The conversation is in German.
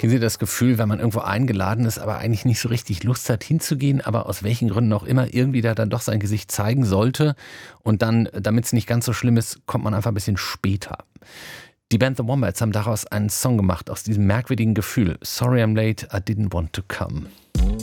Kennen Sie das Gefühl, wenn man irgendwo eingeladen ist, aber eigentlich nicht so richtig Lust hat hinzugehen, aber aus welchen Gründen auch immer irgendwie da dann doch sein Gesicht zeigen sollte und dann, damit es nicht ganz so schlimm ist, kommt man einfach ein bisschen später. Die Band The Wombats haben daraus einen Song gemacht, aus diesem merkwürdigen Gefühl. Sorry I'm late, I didn't want to come.